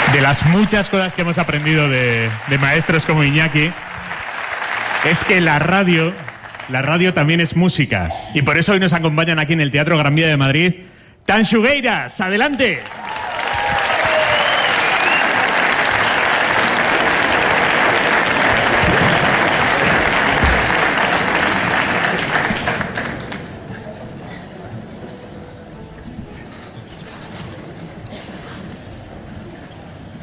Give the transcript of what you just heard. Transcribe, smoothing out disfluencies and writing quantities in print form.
De las muchas cosas que hemos aprendido de maestros como Iñaki, es que la radio también es música. Y por eso hoy nos acompañan aquí en el Teatro Gran Vía de Madrid, Tanxugueiras. ¡Adelante!